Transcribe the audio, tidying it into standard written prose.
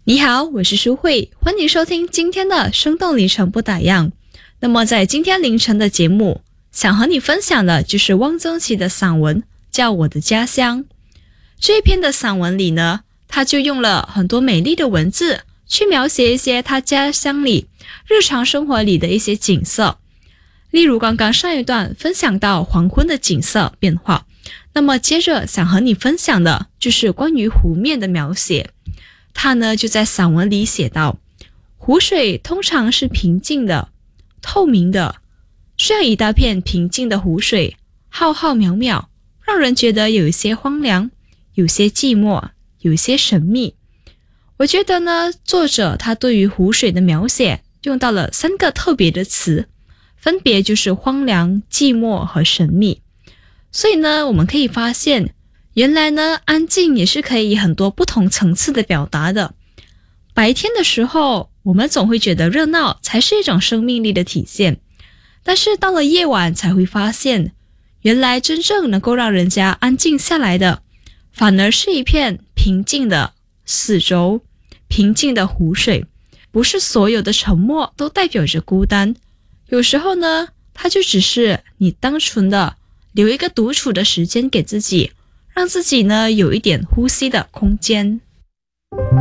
你好，我是舒慧，欢迎收听今天的生动凌晨不打烊。那么在今天凌晨的节目，想和你分享的就是汪曾祺的散文叫《我的家乡》。这一篇的散文里呢，他就用了很多美丽的文字去描写一些他家乡里日常生活里的一些景色。例如刚刚上一段分享到黄昏的景色变化，那么接着想和你分享的就是关于湖面的描写。他呢就在散文里写道，湖水通常是平静的、透明的，这样一大片平静的湖水，浩浩渺渺，让人觉得有一些荒凉，有些寂寞，有些神秘。我觉得呢，作者他对于湖水的描写用到了3个特别的词，分别就是荒凉、寂寞和神秘。所以呢，我们可以发现原来呢，安静也是可以很多不同层次的表达的。白天的时候，我们总会觉得热闹才是一种生命力的体现，但是到了夜晚才会发现，原来真正能够让人家安静下来的，反而是一片平静的四周，平静的湖水。不是所有的沉默都代表着孤单，有时候呢，它就只是你单纯的留一个独处的时间给自己，让自己呢有一点呼吸的空间。